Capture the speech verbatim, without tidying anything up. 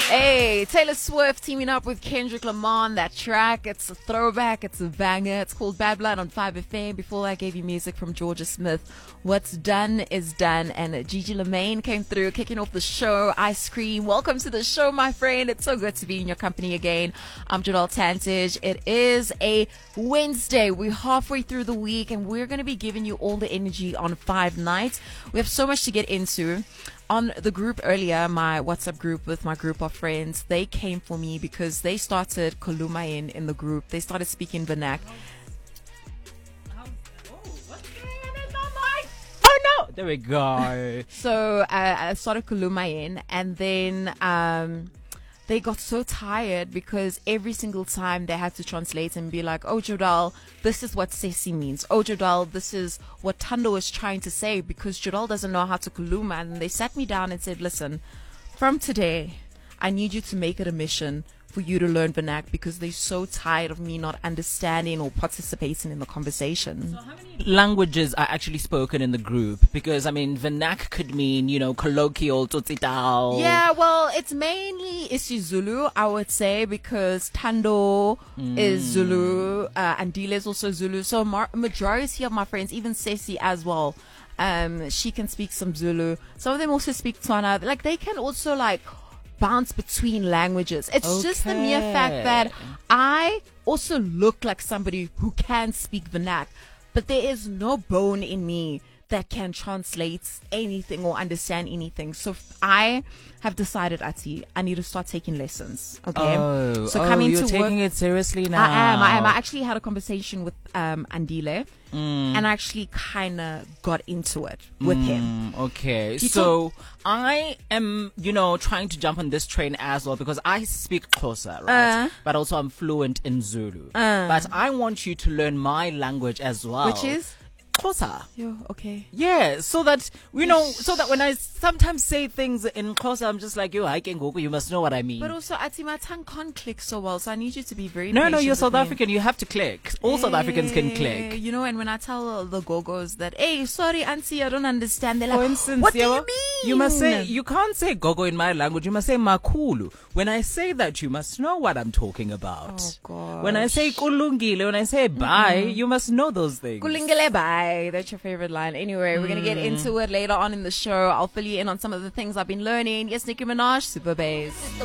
Hey, Taylor Swift teaming up with Kendrick Lamar on that track. It's a throwback. It's a banger. It's called Bad Blood on five F M. Before I gave you music from Georgia Smith. What's done is done. And Gigi Lamaine came through, kicking off the show. Ice Cream. Welcome to the show, my friend. It's so good to be in your company again. I'm Jadal Tantage. It is a Wednesday. We're halfway through the week, and we're going to be giving you all the energy on five nights. We have so much to get into. On the group earlier, my WhatsApp group with my group of friends, they came for me because they started Koluma in in the group. They started speaking Vernac. Oh no! There we go. So uh, I started Koluma in, and then um, they got so tired because every single time they had to translate and be like, "Oh, Jodal, this is what Sesi means. Oh, Jodal, this is what Tando is trying to say," because Jodal doesn't know how to Koluma. And they sat me down and said, "Listen, from today, I need you to make it a mission for you to learn Vernac because they're so tired of me not understanding or participating in the conversation." So how many languages are actually spoken in the group? Because, I mean, Vernac could mean, you know, colloquial, totitao. Yeah, well, it's mainly isiZulu, I would say, because Tando mm. is Zulu, uh, and Dile is also Zulu. So mar- majority of my friends, even Sesi as well, um, she can speak some Zulu. Some of them also speak Tswana. Like, they can also, like, bounce between languages. It's okay. just the mere fact that I also look like somebody who can speak Vernac, but there is no bone in me that can translate anything or understand anything. So I have decided, Ati, I need to start taking lessons. Okay. Oh, so oh, coming you're to taking work, it seriously now. I am. I am. I actually had a conversation with um, Andile, mm. and I actually kind of got into it with mm, him. Okay. He so told- I am, you know, trying to jump on this train as well because I speak Xhosa, right? Uh, but also I'm fluent in Zulu. Uh, but I want you to learn my language as well. Which is? Xhosa. Yo, okay. Yeah, so that, you know, so that when I sometimes say things in Xhosa, I'm just like, yo, I can go, you must know what I mean. But also, Ati, my tongue can't click so well, so I need you to be very No, patient no, you're with South me. African, you have to click. All hey, South Africans can click. You know, and when I tell the Gogos that, hey, sorry, Auntie, I don't understand, they're like, for instance, what do yeah, you mean? You must say, you can't say Gogo in my language, you must say Makulu. When I say that, you must know what I'm talking about. Oh, God. When I say Kulungile, when I say bye, mm-hmm. you must know those things. Kulungile bye. That's your favorite line. Anyway, we're going to get into it later on in the show. I'll fill you in on some of the things I've been learning. Yes, Nicki Minaj, Super Bass.